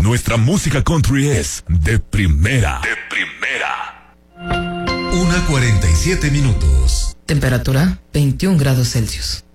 nuestra música country es de primera. De primera. 1:47 minutos. Temperatura 21 grados Celsius.